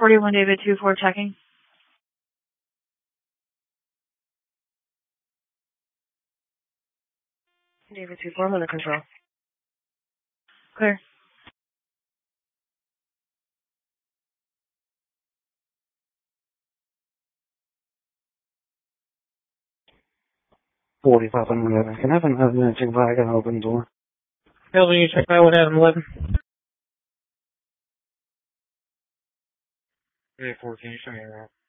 41 David 2-4 checking. David 2-4, I'm under control. Clear. Can I have an check by? I got an open door. Kelvin, you check by with Adam 11. 3-4, can you show me around?